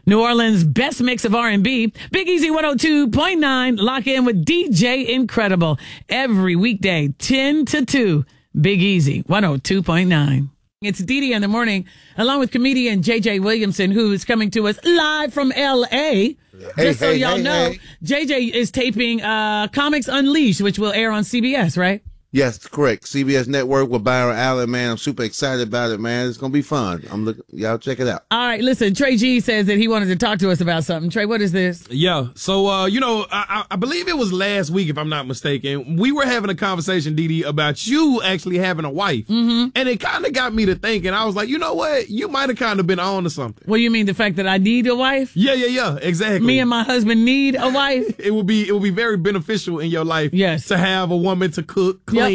New Orleans' best mix of R&B. Big Easy 102.9. Lock in with DJ Incredible. Every weekday, 10 to 2. Big Easy 102.9. It's Dee in the morning, along with comedian JJ Williamson, who's coming to us live from L.A. Just so y'all know, JJ is taping Comics Unleashed, which will air on CBS, right? Yes, correct. CBS Network with Byron Allen, man. I'm super excited about it, man. It's going to be fun. Y'all check it out. All right, listen, Trey G says that he wanted to talk to us about something. Trey, what is this? Yeah, so, I believe it was last week, if I'm not mistaken. We were having a conversation, Dee, about you actually having a wife. Mm-hmm. And it kind of got me to thinking. I was like, you know what? You might have kind of been on to something. Well, you mean the fact that I need a wife? Yeah, exactly. Me and my husband need a wife? It would be very beneficial in your life. Yes. To have a woman to cook, clean,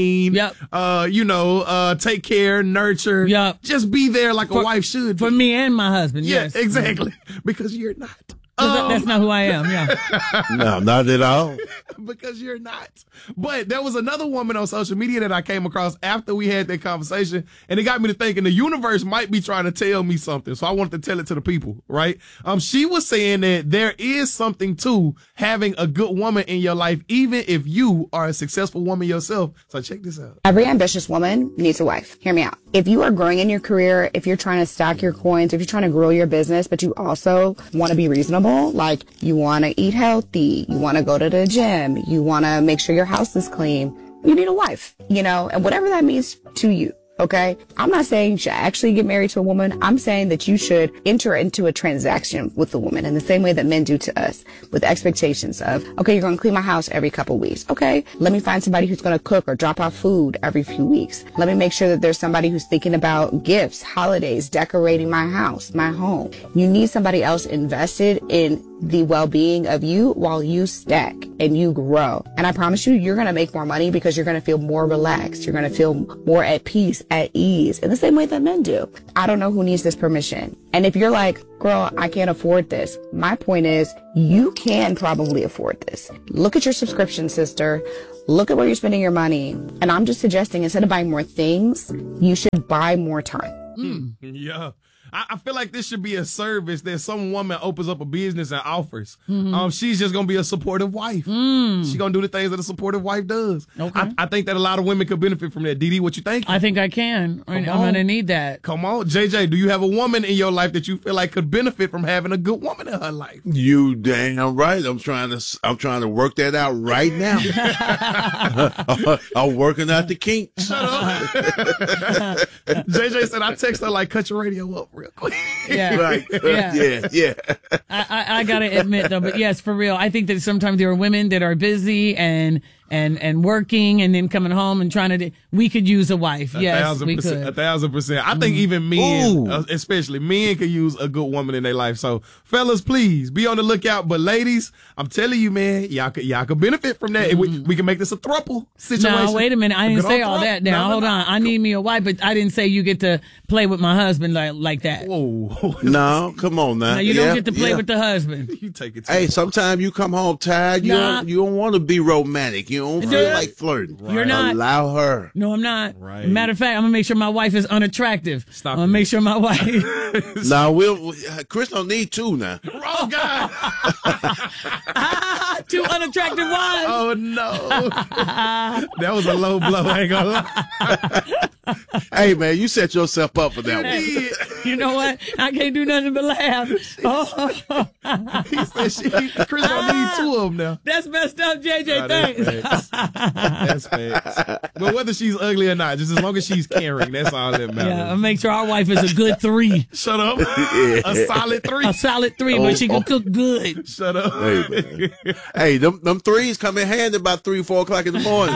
take care, nurture. Yep. Just be there like a wife should be. For me and my husband, yes. Yeah, exactly. Because you're not. That's not who I am, yeah. No, not at all. Because you're not. But there was another woman on social media that I came across after we had that conversation, and it got me to thinking the universe might be trying to tell me something, so I wanted to tell it to the people, right? She was saying that there is something to having a good woman in your life, even if you are a successful woman yourself. So check this out. Every ambitious woman needs a wife. Hear me out. If you are growing in your career, if you're trying to stack your coins, if you're trying to grow your business, but you also want to be reasonable, like you want to eat healthy, you want to go to the gym, you want to make sure your house is clean, you need a wife, and whatever that means to you. Okay. I'm not saying you should actually get married to a woman. I'm saying that you should enter into a transaction with the woman in the same way that men do to us, with expectations of, okay, you're going to clean my house every couple weeks. Okay. Let me find somebody who's going to cook or drop off food every few weeks. Let me make sure that there's somebody who's thinking about gifts, holidays, decorating my house, my home. You need somebody else invested in the well-being of you while you stack and you grow. And I promise you, you're going to make more money because you're going to feel more relaxed. You're going to feel more at peace, at ease, in the same way that men do. I don't know who needs this permission. And if you're like, girl, I can't afford this. My point is, you can probably afford this. Look at your subscription, sister. Look at where you're spending your money. And I'm just suggesting, instead of buying more things, you should buy more time. Yeah. I feel like this should be a service that some woman opens up a business and offers. Mm-hmm. She's just going to be a supportive wife. She's going to do the things that a supportive wife does. Okay. I think that a lot of women could benefit from that. Dee, what you think? I think I can. I'm going to need that. Come on. JJ, do you have a woman in your life that you feel like could benefit from having a good woman in her life? You damn right. I'm trying to work that out right now. I'm working out the kinks. Shut up. JJ said, I text her like, cut your radio up real quick. Yeah. Right. Yeah. I got to admit, though, but yes, for real, I think that sometimes there are women that are busy and working and then coming home and trying to, we could use a wife. Yes, we could. 1,000%. I think even men, especially men, could use a good woman in their life. So fellas, please be on the lookout. But ladies, I'm telling you, man, y'all could benefit from that. We can make this a throuple situation. No, wait a minute. I didn't say all that now. Hold on. I need me a wife, but I didn't say you get to play with my husband like that. Whoa. No, come on now. No, you don't get to play with the husband. You take it. Hey, sometimes you come home tired. You don't want to be romantic. You don't feel like flirting. Right. You're not. Allow her. No, I'm not. Right. Matter of fact, I'm going to make sure my wife is unattractive. Stop. I'm going to make sure my wife. No, Chris don't need two now. Wrong guy. Two unattractive wives. Oh, no. That was a low blow. I ain't gonna lie. Hey, man, you set yourself up for that one. You know what? I can't do nothing but laugh. He said Chris don't need two of them now. That's messed up, JJ. Thanks. That's facts. But whether she's ugly or not, just as long as she's caring, that's all that matters. Yeah, I'll make sure our wife is a good 3. Shut up. A solid 3. A solid 3, but she can cook good. Shut up. Hey, them threes come in handy about 3 or 4 o'clock in the morning.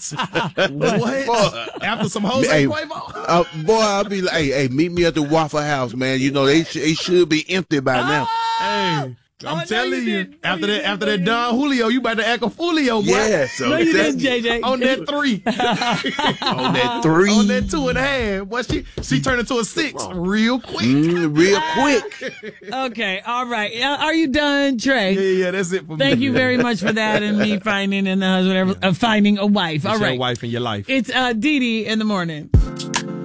What? After some Jose Cuervo? Boy, I'll be like, hey, meet me at the Waffle House, man. You know, they should be empty by now. Hey. I'm telling you, after that Don Julio, you about to act a Fulio, boy. Yeah, so no, you didn't, JJ. On that 3. On that 3. On that 2.5. Boy, she turned into a 6 real quick. Real quick. Okay, all right. Are you done, Trey? Yeah, that's it for me. Thank you very much for that and me finding and the husband finding a wife. All right. Your wife in your life. It's Dee in the morning.